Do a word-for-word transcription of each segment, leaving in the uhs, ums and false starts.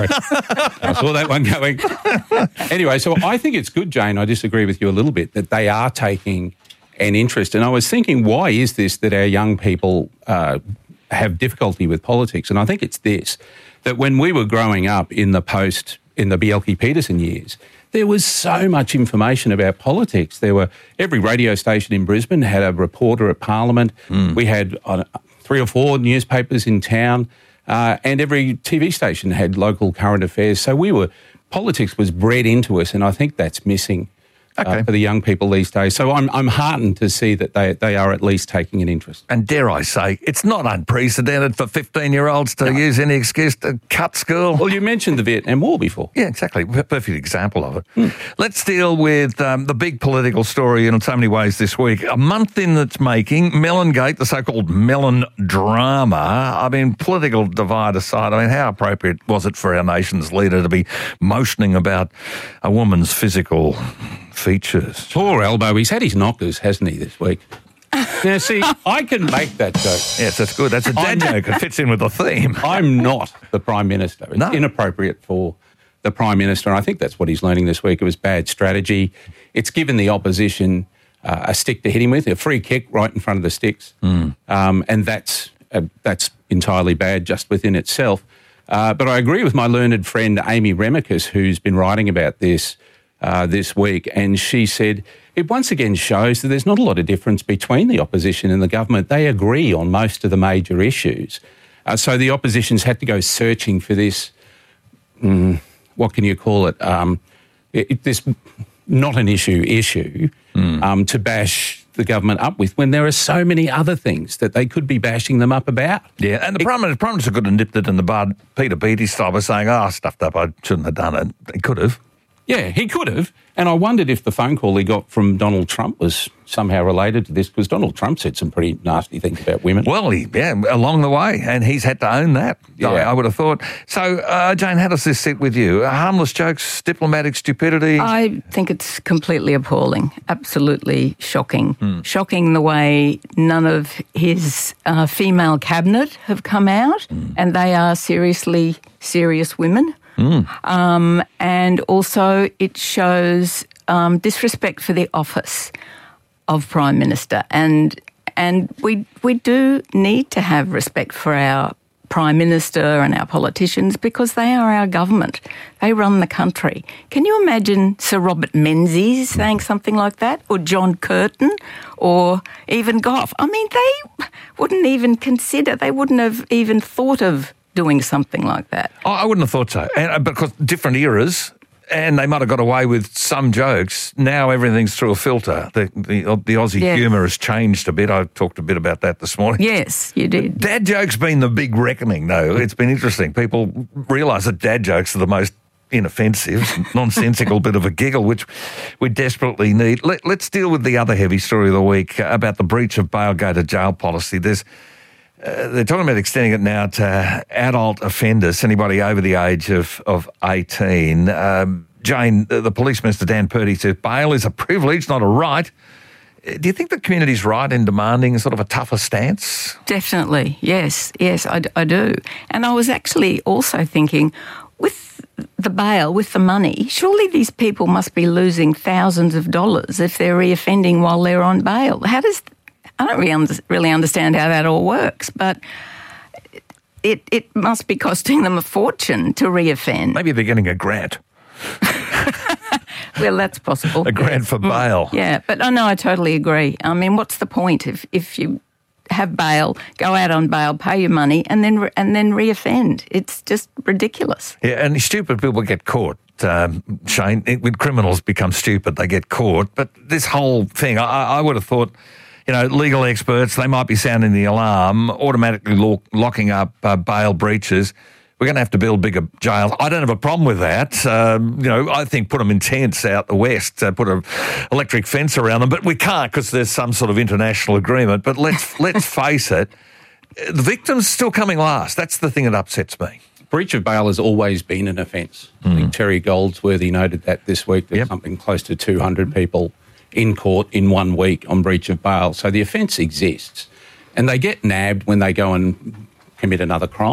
I saw that one going. Anyway, so I think it's good, Jane. I disagree with you a little bit that they are taking an interest. And I was thinking, why is this that our young people uh, have difficulty with politics? And I think it's this, that when we were growing up in the post, in the Bjelke-Petersen years, there was so much information about politics. There were, every radio station in Brisbane had a reporter at Parliament. Mm. We had uh, three or four newspapers in town, uh, and every T V station had local current affairs. So we were, politics was bred into us, and I think that's missing. Okay. Uh, for the young people these days. So I'm I'm heartened to see that they, they are at least taking an interest. And dare I say, it's not unprecedented for fifteen-year-olds to no. use any excuse to cut school. Well, you mentioned the Vietnam War before. Yeah, exactly. Perfect example of it. Mm. Let's deal with um, the big political story in so many ways this week. A month in its making, Mellongate, the so-called Mellon drama. I mean, political divide aside, I mean, how appropriate was it for our nation's leader to be motioning about a woman's physical features? Poor Elbow. He's had his knockers, hasn't he, this week? Now, see, I can make that joke. Yes, that's good. That's a dad joke. It fits in with the theme. I'm not the Prime Minister. It's no. inappropriate for the Prime Minister, and I think that's what he's learning this week. It was bad strategy. It's given the opposition uh, a stick to hit him with, a free kick right in front of the sticks, mm. um, and that's uh, that's entirely bad just within itself. Uh, but I agree with my learned friend Amy Remicus, who's been writing about this Uh, this week, and she said it once again shows that there's not a lot of difference between the opposition and the government. They agree on most of the major issues. Uh, so the opposition's had to go searching for this, mm, what can you call it, um, it, it this not an issue issue mm. um, to bash the government up with when there are so many other things that they could be bashing them up about. Yeah, and the Prime Minister, Prime Minister could have nipped it in the bud, Peter Beattie style, by saying, oh, I stuffed up, I shouldn't have done it. He could have. Yeah, he could have. And I wondered if the phone call he got from Donald Trump was somehow related to this, because Donald Trump said some pretty nasty things about women. Well, he, yeah, along the way, and he's had to own that, yeah. I, I would have thought. So, uh, Jane, how does this sit with you? Harmless jokes, diplomatic stupidity? I think it's completely appalling, absolutely shocking. Hmm. Shocking the way none of his uh, female cabinet have come out, hmm. and they are seriously serious women. Mm. Um, and also it shows um, disrespect for the office of Prime Minister. And and we we do need to have respect for our Prime Minister and our politicians, because they are our government. They run the country. Can you imagine Sir Robert Menzies saying something like that? Or John Curtin? Or even Gough? I mean, they wouldn't even consider, they wouldn't have even thought of doing something like that. Oh, I wouldn't have thought so. And, uh, because different eras, and they might have got away with some jokes. Now everything's through a filter. The the, the Aussie yes. humour has changed a bit. I talked a bit about that this morning. Yes, you did. Dad jokes been the big reckoning, though. It's been interesting. People realise that dad jokes are the most inoffensive, nonsensical bit of a giggle, which we desperately need. Let, let's deal with the other heavy story of the week uh, about the breach of bail go to jail policy. There's Uh, they're talking about extending it now to adult offenders, anybody over the age of, of eighteen. Um, Jane, the, the Police Minister, Dan Purdy, said bail is a privilege, not a right. Do you think the community's right in demanding sort of a tougher stance? Definitely, yes, yes, I, I do. And I was actually also thinking, with the bail, with the money, surely these people must be losing thousands of dollars if they're reoffending while they're on bail. How does... I don't really, under, really understand how that all works, but it it must be costing them a fortune to reoffend. Have Maybe they're getting a grant. Well, that's possible. A grant for bail. Yeah, but I know, I totally agree. I mean, what's the point if, if you have bail, go out on bail, pay your money, and then re- and then reoffend? It's just ridiculous. Yeah, and stupid people get caught. Um, Shane, it, when criminals become stupid, they get caught. But this whole thing, I, I would have thought, you know, legal experts, they might be sounding the alarm, automatically lock, locking up uh, bail breaches. We're going to have to build bigger jails. I don't have a problem with that. Um, you know, I think put them in tents out the west, uh, put an electric fence around them, but we can't because there's some sort of international agreement. But let's let's face it, the victim's still coming last. That's the thing that upsets me. Breach of bail has always been an offence. Mm. I think Terry Goldsworthy noted that this week. There's yep. something close to two hundred people in court in one week on breach of bail. So the offence exists. And they get nabbed when they go and commit another crime.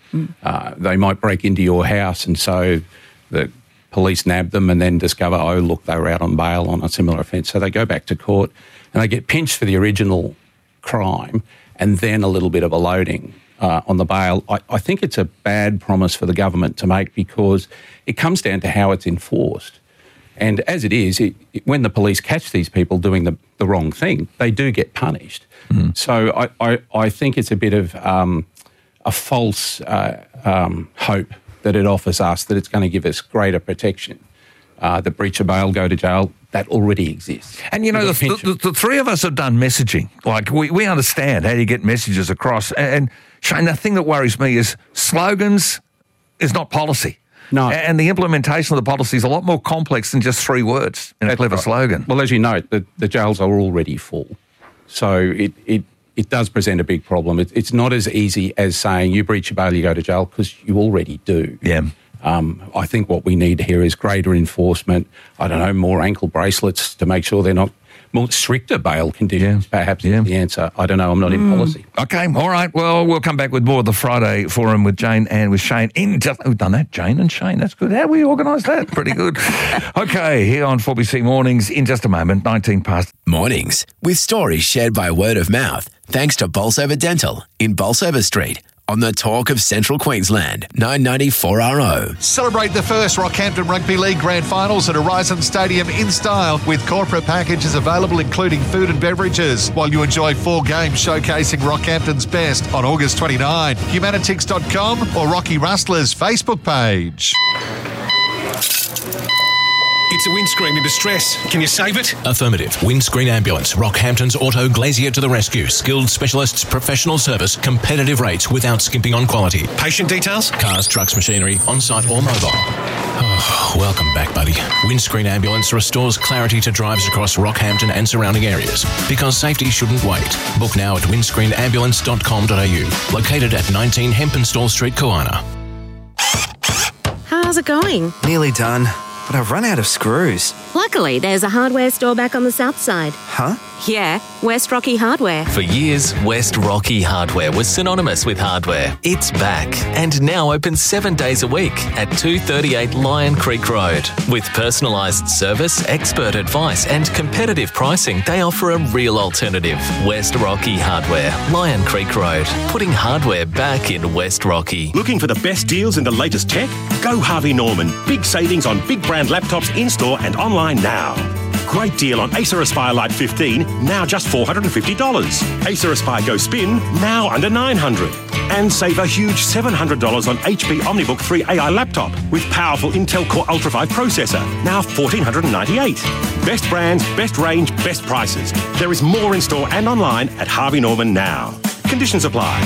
Mm. Uh, they might break into your house, and so the police nab them and then discover, oh, look, they were out on bail on a similar offence. So they go back to court and they get pinched for the original crime and then a little bit of a loading uh, on the bail. I, I think it's a bad promise for the government to make, because it comes down to how it's enforced. And as it is, it, it, when the police catch these people doing the, the wrong thing, they do get punished. Mm. So I, I, I think it's a bit of um, a false uh, um, hope that it offers us that it's going to give us greater protection. Uh, the breach of bail, go to jail, that already exists. And, you know, the, the, the three of us have done messaging. Like, we, we understand how you get messages across. And, Shane, the thing that worries me is slogans is not policy. No. And the implementation of the policy is a lot more complex than just three words in a clever right. slogan. Well, as you note, the, the jails are already full. So it, it, it does present a big problem. It, it's not as easy as saying you breach your bail, you go to jail, because you already do. Yeah. Um, I think what we need here is greater enforcement. I don't know, more ankle bracelets to make sure they're not more stricter bail conditions, yeah. perhaps yeah. is the answer. I don't know. I'm not mm. in policy. Okay. All right. Well, we'll come back with more of the Friday Forum with Jane and with Shane. In just, we've done that, Jane and Shane. That's good. How we organised that? Pretty good. Okay. Here on four B C Mornings in just a moment, nineteen past. Mornings with stories shared by word of mouth. Thanks to Bolsover Dental in Bolsover Street. On the Talk of Central Queensland, nine ninety four R O. Celebrate the first Rockhampton Rugby League Grand Finals at Horizon Stadium in style, with corporate packages available including food and beverages, while you enjoy four games showcasing Rockhampton's best on August twenty-ninth. Humanitix dot com or Rocky Rustlers Facebook page. It's a windscreen in distress. Can you save it? Affirmative. Windscreen Ambulance. Rockhampton's Auto Glazier to the rescue. Skilled specialists, professional service, competitive rates without skimping on quality. Patient details? Cars, trucks, machinery, on-site or mobile. Oh, welcome back, buddy. Windscreen Ambulance restores clarity to drives across Rockhampton and surrounding areas, because safety shouldn't wait. Book now at windscreen ambulance dot com dot a u. Located at nineteen Hempenstall Street, Koana. How's it going? Nearly done, but I've run out of screws. Luckily, there's a hardware store back on the south side. Huh? Yeah, West Rocky Hardware. For years, West Rocky Hardware was synonymous with hardware. It's back and now open seven days a week at two thirty-eight Lion Creek Road. With personalised service, expert advice and competitive pricing, they offer a real alternative. West Rocky Hardware, Lion Creek Road. Putting hardware back in West Rocky. Looking for the best deals in the latest tech? Go Harvey Norman. Big savings on big brand laptops in-store and online now. Great deal on Acer Aspire Lite fifteen, now just four hundred fifty dollars. Acer Aspire Go Spin, now under nine hundred dollars. And save a huge seven hundred dollars on H P OmniBook three A I laptop with powerful Intel Core Ultra five processor, now one thousand four hundred ninety-eight dollars. Best brands, best range, best prices. There is more in store and online at Harvey Norman now. Conditions apply.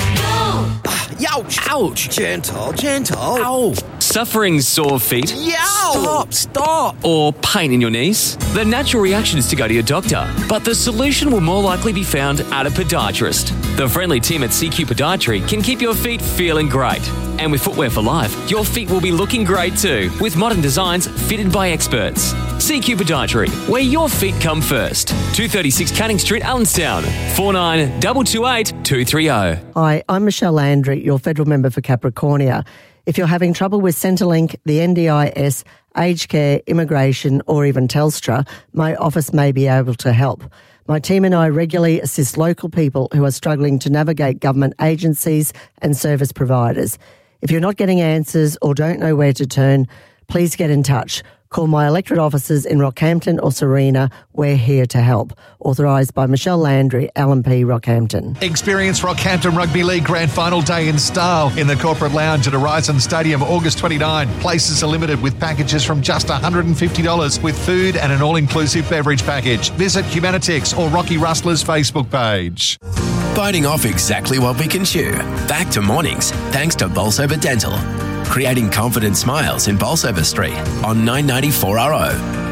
Ouch! Ouch! Gentle, gentle. Ow! Suffering sore feet? Yow! Stop, stop! Or pain in your knees? The natural reaction is to go to your doctor, but the solution will more likely be found at a podiatrist. The friendly team at C Q Podiatry can keep your feet feeling great. And with Footwear for Life, your feet will be looking great too, with modern designs fitted by experts. C Q Podiatry, where your feet come first. two thirty-six Canning Street, Allenstown. four nine two two eight two three zero. Hi, I'm Michelle Landry, your federal member for Capricornia. If you're having trouble with Centrelink, the N D I S, aged care, immigration or even Telstra, my office may be able to help. My team and I regularly assist local people who are struggling to navigate government agencies and service providers. If you're not getting answers or don't know where to turn, please get in touch. Call my electorate offices in Rockhampton or Serena. We're here to help. Authorised by Michelle Landry, L M P Rockhampton. Experience Rockhampton Rugby League Grand Final Day in style in the Corporate Lounge at Horizon Stadium, August twenty-ninth. Places are limited with packages from just one hundred fifty dollars with food and an all-inclusive beverage package. Visit Humanitix or Rocky Rustlers Facebook page. Biting off exactly what we can chew. Back to mornings, thanks to Bolsover Dental. Creating confident smiles in Bolsover Street on nine ninety four R O.